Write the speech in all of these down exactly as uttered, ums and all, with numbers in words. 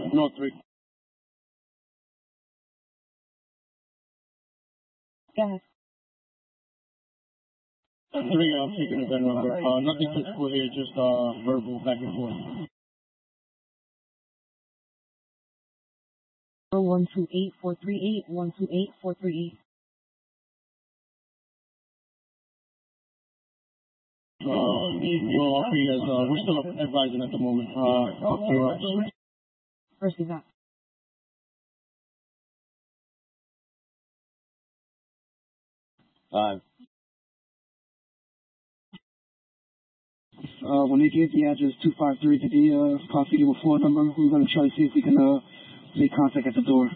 No, three. Go ahead. Three, I'm taking a gun number. Uh, nothing physical here, just uh, verbal back and forth. one two eight four three eight, one two eight four three eight. Uh, well, all three has, uh, we're still advising at the moment. Uh, Where's he at? Five. Uh, when they get the address two five three to the uh, Coffee floor number, we're going to try to see if we can uh, make contact at the door.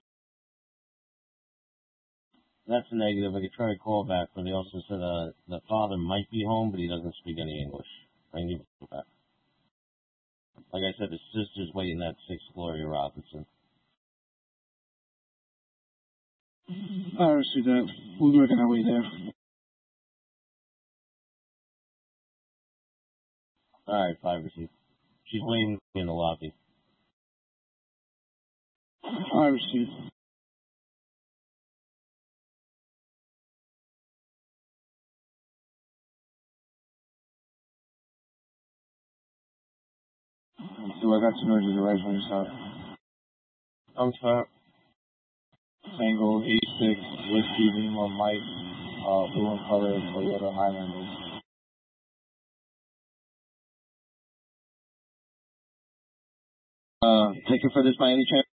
That's a negative. I could try to call back, but they also said uh, the father might be home, but he doesn't speak any English. I need to go back. Like I said, his sister's waiting at six Gloria Robinson. I received that. We're working our way there. All right, five received. She's waiting in the lobby. I received. So I got some urgent right when you start. I'm sorry. Tango eighty-six, Whiskey, Lima, Mike, uh, blue and color, Toyota Highlander. Uh, taken for this by any chance?